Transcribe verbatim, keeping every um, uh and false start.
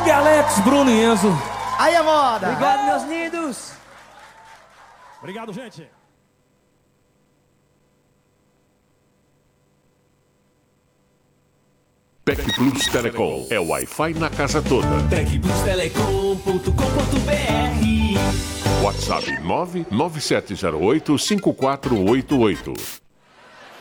Big Alex, Bruno e Enzo. Aí a moda. Obrigado, meus lindos. Obrigado, gente. Tec Plus Telecom é o Wi-Fi na casa toda. tec plus telecom ponto com ponto br. WhatsApp nove nove sete zero oito cinco quatro oito oito.